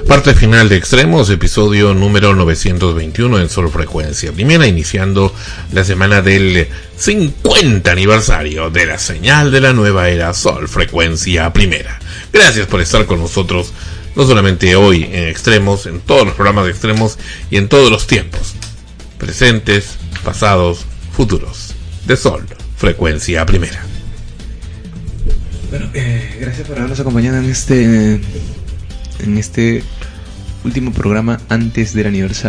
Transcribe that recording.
Parte final de Extremos, episodio número 921 en Sol Frecuencia Primera, iniciando la semana del 50 aniversario de la señal de la nueva era Sol Frecuencia Primera. Gracias por estar con nosotros, no solamente hoy en Extremos, en todos los programas de Extremos y en todos los tiempos, presentes, pasados, futuros, de Sol Frecuencia Primera. Bueno, gracias por habernos acompañado en este último programa antes del aniversario.